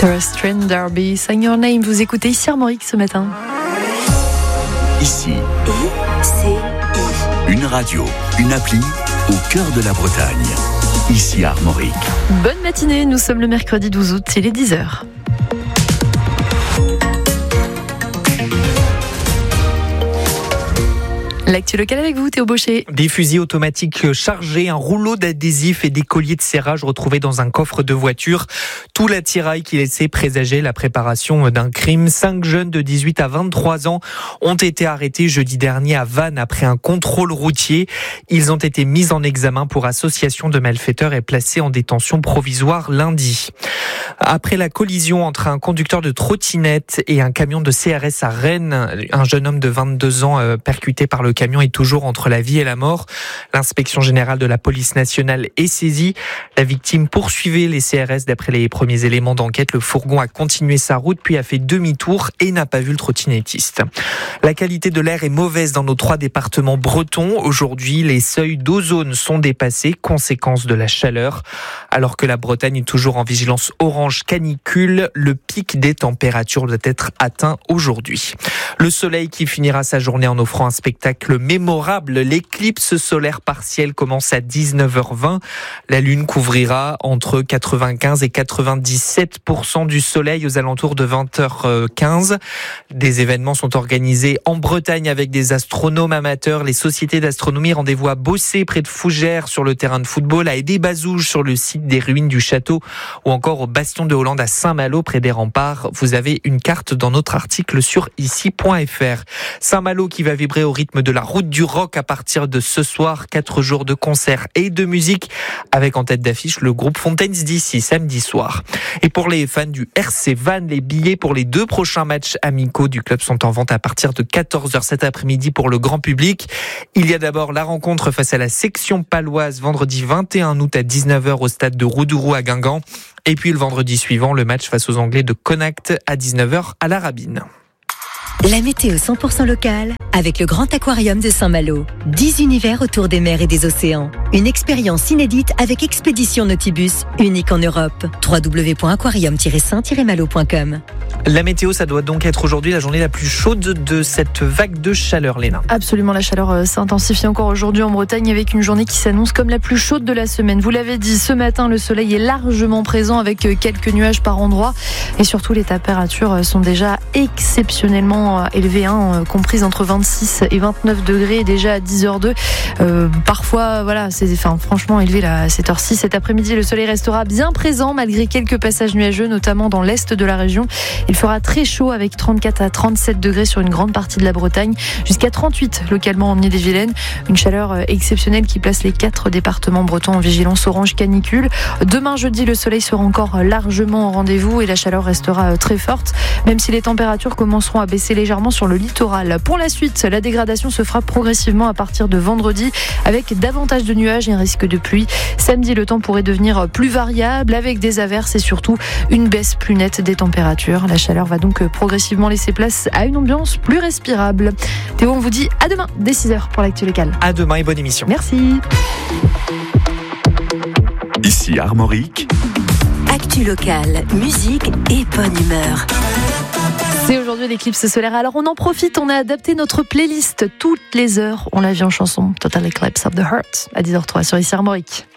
Terrestrian Derby, Sign Your Name, vous écoutez ici Armorique ce matin. Ici, une radio, une appli au cœur de la Bretagne. Ici Armorique. Bonne matinée, nous sommes le mercredi 12 août, il est 10h. L'actu locale avec vous, Théo Baucher. Des fusils automatiques chargés, un rouleau d'adhésifs et des colliers de serrage retrouvés dans un coffre de voiture. Tout l'attirail qui laissait présager la préparation d'un crime. 5 jeunes de 18 à 23 ans ont été arrêtés jeudi dernier à Vannes après un contrôle routier. Ils ont été mis en examen pour association de malfaiteurs et placés en détention provisoire lundi. Après la collision entre un conducteur de trottinette et un camion de CRS à Rennes, un jeune homme de 22 ans percuté par le camion est toujours entre la vie et la mort. L'inspection générale de la police nationale est saisie. La victime poursuivait les CRS d'après les premiers éléments d'enquête. Le fourgon a continué sa route puis a fait demi-tour et n'a pas vu le trottinettiste. La qualité de l'air est mauvaise dans nos 3 départements bretons. Aujourd'hui, les seuils d'ozone sont dépassés, conséquence de la chaleur. Alors que la Bretagne est toujours en vigilance orange canicule, le pic des températures doit être atteint aujourd'hui. Le soleil qui finira sa journée en offrant un spectacle mémorable. L'éclipse solaire partielle commence à 19h20. La Lune couvrira entre 95 et 97% du soleil aux alentours de 20h15. Des événements sont organisés en Bretagne avec des astronomes amateurs. Les sociétés d'astronomie, rendez-vous à Bossé près de Fougères sur le terrain de football, à Aidé-Bazouges sur le site des ruines du château ou encore au Bastion de Hollande à Saint-Malo près des remparts. Vous avez une carte dans notre article sur ici.fr. Saint-Malo qui va vibrer au rythme de la route du rock à partir de ce soir. 4 jours de concerts et de musique avec en tête d'affiche le groupe Fontaines d'ici samedi soir. Et pour les fans du RC Vannes, les billets pour les 2 prochains matchs amicaux du club sont en vente à partir de 14h cet après-midi pour le grand public. Il y a d'abord la rencontre face à la section paloise vendredi 21 août à 19h au stade de Roudourou à Guingamp. Et puis le vendredi suivant, le match face aux Anglais de Connacht à 19h à la Rabine. La météo 100% locale avec le Grand Aquarium de Saint-Malo. 10 univers autour des mers et des océans. Une expérience inédite avec expédition Nautibus, unique en Europe. www.aquarium-saint-malo.com. La météo, ça doit donc être aujourd'hui la journée la plus chaude de cette vague de chaleur, Léna. Absolument, la chaleur s'intensifie encore aujourd'hui en Bretagne avec une journée qui s'annonce comme la plus chaude de la semaine. Vous l'avez dit, ce matin, le soleil est largement présent avec quelques nuages par endroit. Et surtout, les températures sont déjà exceptionnellement élevées, comprises entre 26 et 29 degrés déjà à 10h02. Parfois, voilà, c'est franchement élevé à cette heure-ci. Cet après-midi, le soleil restera bien présent malgré quelques passages nuageux, notamment dans l'est de la région. Il fera très chaud avec 34 à 37 degrés sur une grande partie de la Bretagne, jusqu'à 38 localement en Ille-et-Vilaine. Une chaleur exceptionnelle qui place les 4 départements bretons en vigilance orange canicule. Demain jeudi, le soleil sera encore largement au rendez-vous et la chaleur restera très forte, même si les températures commenceront à baisser légèrement sur le littoral. Pour la suite, la dégradation se fera progressivement à partir de vendredi avec davantage de nuages et un risque de pluie. Samedi, le temps pourrait devenir plus variable avec des averses et surtout une baisse plus nette des températures. La chaleur va donc progressivement laisser place à une ambiance plus respirable. Théo, on vous dit à demain dès 6h pour l'actu locale. À demain et bonne émission. Merci. Ici Armorique. Actu locale, musique et bonne humeur. C'est aujourd'hui l'éclipse solaire, alors on en profite, on a adapté notre playlist toutes les heures. On l'a vu en chanson Total Eclipse of the Heart à 10h03 sur ici Armorique.